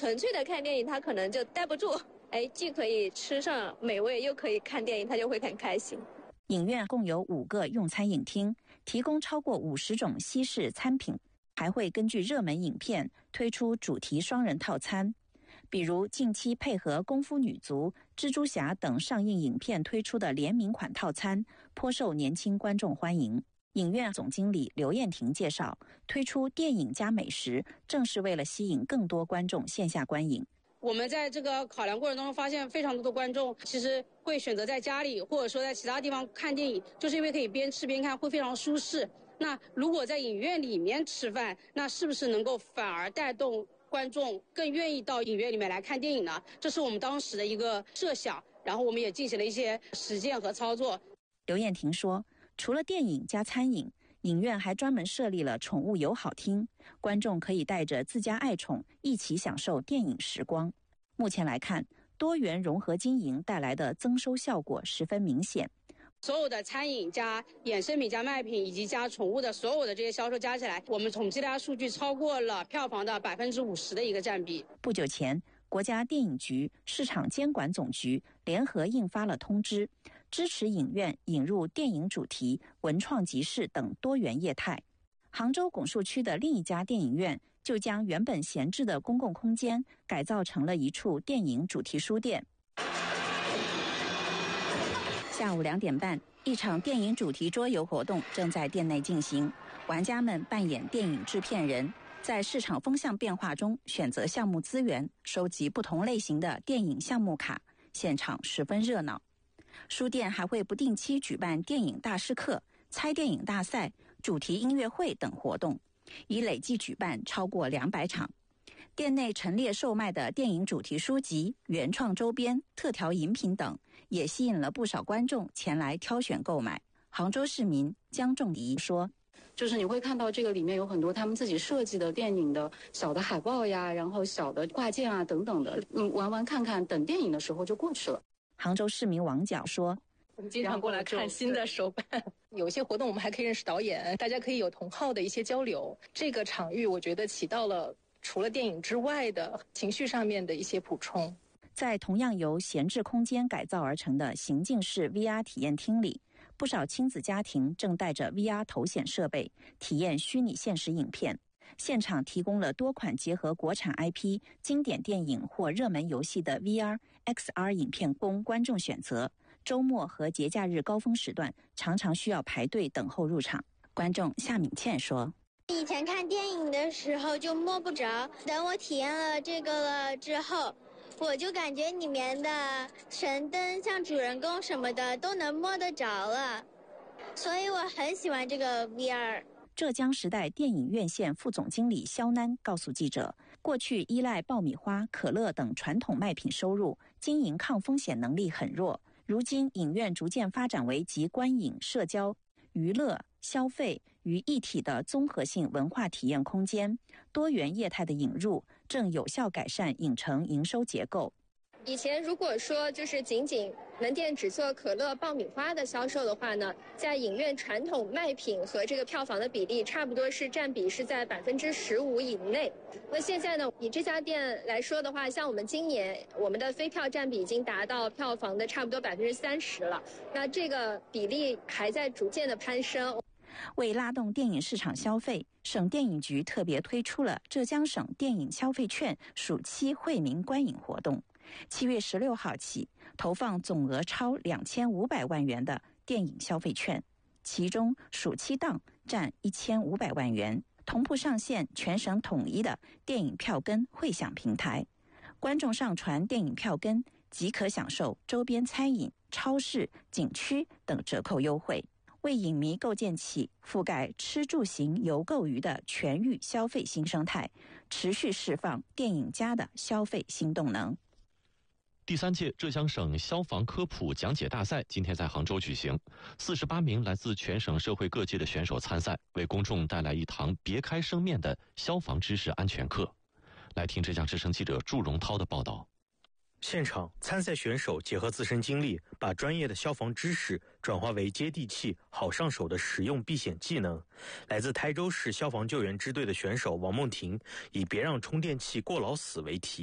纯粹的看电影他可能就待不住，既可以吃上美味又可以看电影，他就会很开心。 影院共有5个用餐影厅，提供超过50种西式餐品，还会根据热门影片推出主题双人套餐。比如近期配合功夫女足、蜘蛛侠等上映影片推出的联名款套餐，颇受年轻观众欢迎。影院总经理刘艳婷介绍，推出电影加美食，正是为了吸引更多观众线下观影。 我们在这个考量过程当中发现，非常多的观众其实会选择在家里或者说在其他地方看电影，就是因为可以边吃边看，会非常舒适。那如果在影院里面吃饭，那是不是能够反而带动观众更愿意到影院里面来看电影呢？这是我们当时的一个设想，然后我们也进行了一些实践和操作。 刘艳婷说，除了电影加餐饮，影院还专门设立了宠物友好厅，观众可以带着自家爱宠一起享受电影时光。目前来看，多元融合经营带来的增收效果十分明显。 所有的餐饮加衍生品加卖品以及加宠物的所有的这些销售加起来，我们统计的数据超过了票房的50%的一个占比。 不久前，国家电影局、市场监管总局联合印发了通知，支持影院引入电影主题、文创集市等多元业态。杭州拱墅区的另一家电影院就将原本闲置的公共空间改造成了一处电影主题书店。下午2点半，一场电影主题桌游活动正在店内进行，玩家们扮演电影制片人，在市场风向变化中选择项目资源，收集不同类型的电影项目卡，现场十分热闹。书店还会不定期举办电影大师课、猜电影大赛、主题音乐会等活动，已累计举办超过200场。店内陈列售卖的电影主题书籍、原创周边、特调饮品等，也吸引了不少观众前来挑选购买。杭州市民江仲怡说， 就是你会看到这个里面有很多他们自己设计的电影的小的海报呀，然后小的挂件啊等等的，玩玩看看，等电影的时候就过去了。 杭州市民王角说， 我们经常过来看新的手办，有些活动我们还可以认识导演，大家可以有同好的一些交流。这个场域我觉得起到了除了电影之外的情绪上面的一些补充。 在同样由闲置空间改造而成的行进式 VR 体验厅里，不少亲子家庭正带着 VR 头显设备体验虚拟现实影片。现场提供了多款结合国产 IP、经典电影或热门游戏的 VR、XR 影片供观众选择。周末和节假日高峰时段常常需要排队等候入场。观众夏敏倩说， 以前看电影的时候就摸不着，等我体验了这个了之后，我就感觉里面的神灯像主人公什么的都能摸得着了，所以我很喜欢这个 VR。 浙江时代电影院线副总经理肖楠告诉记者，过去依赖爆米花、可乐等传统卖品收入，经营抗风险能力很弱。如今影院逐渐发展为集观影、社交、娱乐、消费于一体的综合性文化体验空间，多元业态的引入正有效改善影城营收结构。 以前如果说就是仅仅门店只做可乐、爆米花的销售的话呢，在影院传统卖品和这个票房的比例差不多是占比是在15%以内。那现在呢，以这家店来说的话，像我们今年我们的非票占比已经达到票房的差不多30%了，那这个比例还在逐渐的攀升。 为拉动电影市场消费，省电影局特别推出了浙江省电影消费券暑期惠民观影活动。7月16号起，投放总额超2500万元的电影消费券，其中暑期档占1500万元，同步上线全省统一的电影票根汇享平台。观众上传电影票根即可享受周边餐饮、超市、景区等折扣优惠，为影迷构建起覆盖吃住行游购娱的全域消费新生态，持续释放电影家的消费新动能。 第3届浙江省消防科普讲解大赛今天在杭州举行，48名来自全省社会各界的选手参赛，为公众带来一堂别开生面的消防知识安全课。来听浙江之声记者祝荣涛的报道。 现场参赛选手结合自身经历，把专业的消防知识转化为接地气、好上手的实用避险技能。来自台州市消防救援支队的选手王梦婷以别让充电器过劳死为题，